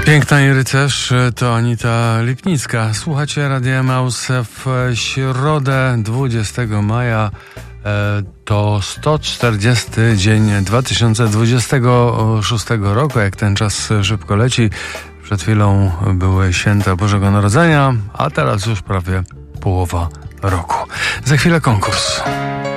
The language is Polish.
Piękna i rycerz to Anita Lipnicka. Słuchacie Radia Emaus w środę 20 maja. To 140 dzień 2026 roku. Jak ten czas szybko leci. Przed chwilą były święta Bożego Narodzenia, a teraz już prawie połowa roku. Za chwilę konkurs.